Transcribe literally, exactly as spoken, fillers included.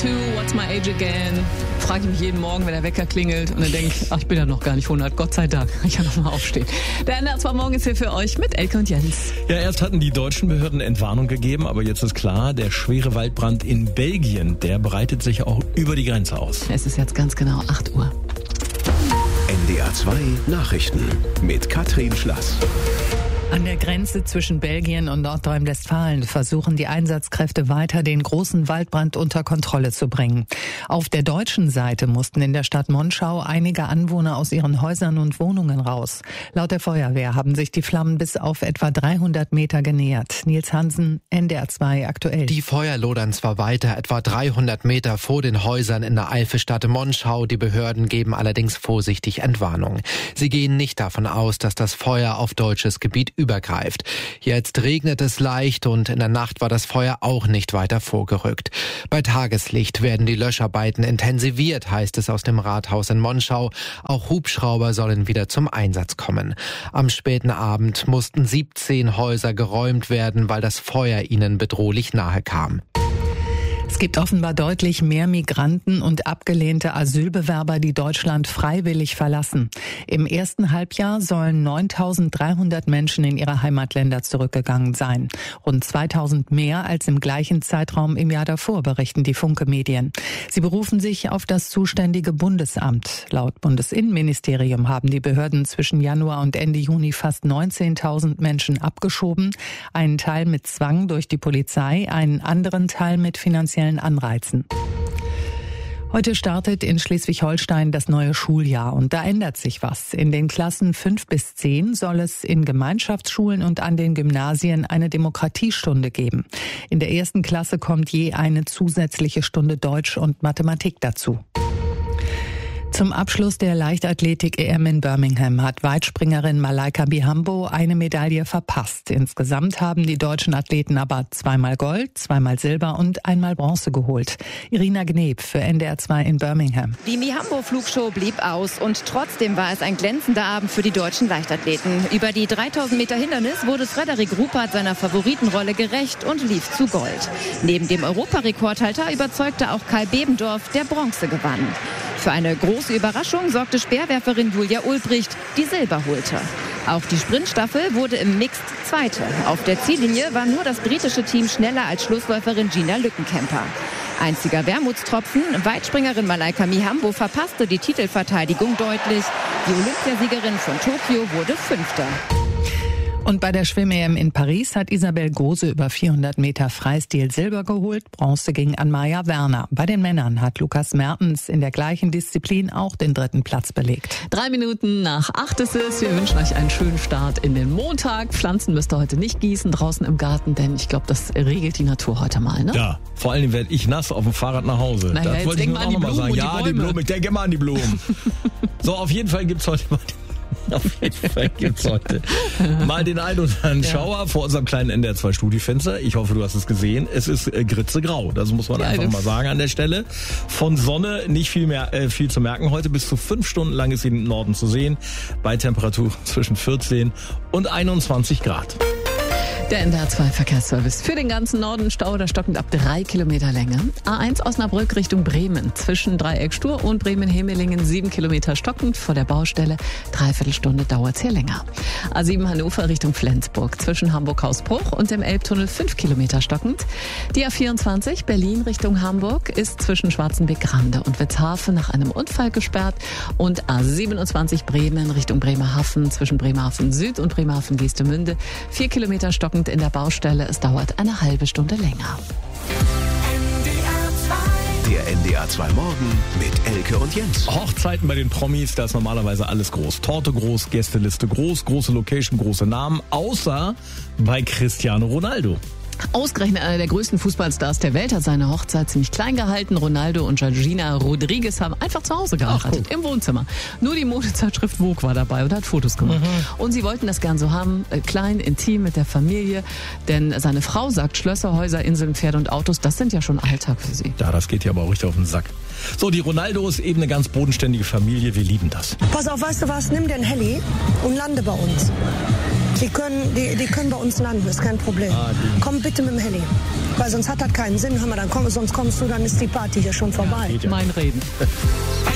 two, what's my age again? Frage ich mich jeden Morgen, wenn der Wecker klingelt und dann denke, ach, ich bin ja noch gar nicht hundert, Gott sei Dank, ich kann noch mal aufstehen. Der N D R zwei Morgen ist hier für euch mit Elke und Jens. Ja, erst hatten die deutschen Behörden Entwarnung gegeben, aber jetzt ist klar, der schwere Waldbrand in Belgien, der breitet sich auch über die Grenze aus. Es ist jetzt ganz genau acht Uhr. N D R zwei Nachrichten mit Katrin Schlass. An der Grenze zwischen Belgien und Nordrhein-Westfalen versuchen die Einsatzkräfte weiter, den großen Waldbrand unter Kontrolle zu bringen. Auf der deutschen Seite mussten in der Stadt Monschau einige Anwohner aus ihren Häusern und Wohnungen raus. Laut der Feuerwehr haben sich die Flammen bis auf etwa dreihundert Meter genähert. Nils Hansen, N D R zwei aktuell. Die Feuer lodern zwar weiter, etwa dreihundert Meter vor den Häusern in der Eifelstadt Monschau. Die Behörden geben allerdings vorsichtig Entwarnung. Sie gehen nicht davon aus, dass das Feuer auf deutsches Gebiet übergreift. Jetzt regnet es leicht und in der Nacht war das Feuer auch nicht weiter vorgerückt. Bei Tageslicht werden die Löscharbeiten intensiviert, heißt es aus dem Rathaus in Monschau. Auch Hubschrauber sollen wieder zum Einsatz kommen. Am späten Abend mussten siebzehn Häuser geräumt werden, weil das Feuer ihnen bedrohlich nahe kam. Es gibt offenbar deutlich mehr Migranten und abgelehnte Asylbewerber, die Deutschland freiwillig verlassen. Im ersten Halbjahr sollen neuntausenddreihundert Menschen in ihre Heimatländer zurückgegangen sein. Rund zweitausend mehr als im gleichen Zeitraum im Jahr davor, berichten die Funke-Medien. Sie berufen sich auf das zuständige Bundesamt. Laut Bundesinnenministerium haben die Behörden zwischen Januar und Ende Juni fast neunzehntausend Menschen abgeschoben. Einen Teil mit Zwang durch die Polizei, einen anderen Teil mit finanziellen Anreizen. Heute startet in Schleswig-Holstein das neue Schuljahr und da ändert sich was. In den Klassen fünf bis zehn soll es in Gemeinschaftsschulen und an den Gymnasien eine Demokratiestunde geben. In der ersten Klasse kommt je eine zusätzliche Stunde Deutsch und Mathematik dazu. Zum Abschluss der Leichtathletik-E M in Birmingham hat Weitspringerin Malaika Mihambo eine Medaille verpasst. Insgesamt haben die deutschen Athleten aber zweimal Gold, zweimal Silber und einmal Bronze geholt. Irina Gneb für N D R zwei in Birmingham. Die Mihambo-Flugshow blieb aus und trotzdem war es ein glänzender Abend für die deutschen Leichtathleten. Über die dreitausend Meter Hindernis wurde Frederik Ruppert seiner Favoritenrolle gerecht und lief zu Gold. Neben dem Europarekordhalter überzeugte auch Kai Bebendorf, der Bronze gewann. Für eine große Überraschung sorgte Speerwerferin Julia Ulbricht, die Silber holte. Auch die Sprintstaffel wurde im Mixed Zweite. Auf der Ziellinie war nur das britische Team schneller als Schlussläuferin Gina Lückenkämper. Einziger Wermutstropfen, Weitspringerin Malaika Mihambo verpasste die Titelverteidigung deutlich. Die Olympiasiegerin von Tokio wurde Fünfte. Und bei der Schwimm-E M in Paris hat Isabel Gose über vierhundert Meter Freistil Silber geholt. Bronze ging an Maja Werner. Bei den Männern hat Lukas Mertens in der gleichen Disziplin auch den dritten Platz belegt. Drei Minuten nach acht ist es. Wir wünschen euch einen schönen Start in den Montag. Pflanzen müsst ihr heute nicht gießen draußen im Garten, denn ich glaube, das regelt die Natur heute mal, ne? Ja, vor allen Dingen werde ich nass auf dem Fahrrad nach Hause. Naja, das wollte ich nur auch noch mal sagen. Ja, die Blumen, ich denke immer an die Blumen. So, auf jeden Fall gibt's heute mal Auf jeden Fall gibt's heute mal den ein oder anderen Schauer ja. vor unserem kleinen N D R zwei Studiofenster. Ich hoffe, du hast es gesehen. Es ist äh, gritzegrau. Das muss man ja, einfach mal sagen an der Stelle. Von Sonne nicht viel mehr, äh, viel zu merken. Heute bis zu fünf Stunden lang ist sie im Norden zu sehen. Bei Temperatur zwischen vierzehn und einundzwanzig Grad. Der N D R zwei Verkehrsservice für den ganzen Norden. Stau oder stockend ab drei Kilometer Länge. A eins Osnabrück Richtung Bremen. Zwischen Dreieck Stur und Bremen-Hemelingen sieben Kilometer stockend. Vor der Baustelle Dreiviertelstunde dauert es hier länger. A sieben Hannover Richtung Flensburg. Zwischen Hamburg-Hausbruch und dem Elbtunnel fünf Kilometer stockend. Die A vierundzwanzig Berlin Richtung Hamburg ist zwischen Schwarzenbeck-Rande und Witzhafen nach einem Unfall gesperrt. Und A siebenundzwanzig Bremen Richtung Bremerhaven. Zwischen Bremerhaven Süd und Bremerhaven Geestemünde vier Kilometer stockend in der Baustelle. Es dauert eine halbe Stunde länger. Der N D R zwei Morgen mit Elke und Jens. Hochzeiten bei den Promis, da ist normalerweise alles groß. Torte groß, Gästeliste groß, große Location, große Namen, außer bei Cristiano Ronaldo. Ausgerechnet einer der größten Fußballstars der Welt hat seine Hochzeit ziemlich klein gehalten. Ronaldo und Georgina Rodriguez haben einfach zu Hause geheiratet, im Wohnzimmer. Nur die Modezeitschrift Vogue war dabei und hat Fotos gemacht. Mhm. Und sie wollten das gern so haben, äh, klein, intim mit der Familie. Denn seine Frau sagt, Schlösser, Häuser, Inseln, Pferde und Autos, das sind ja schon Alltag für sie. Ja, das geht ja aber auch richtig auf den Sack. So, die Ronaldos, eben eine ganz bodenständige Familie, wir lieben das. Pass auf, weißt du was, nimm den Heli und lande bei uns. Die können, die, die können bei uns landen, ist kein Problem. Ah, Komm bitte mit dem Heli. Weil sonst hat das keinen Sinn. Hör mal, dann komm, sonst kommst du, dann ist die Party hier schon vorbei. Mein Reden.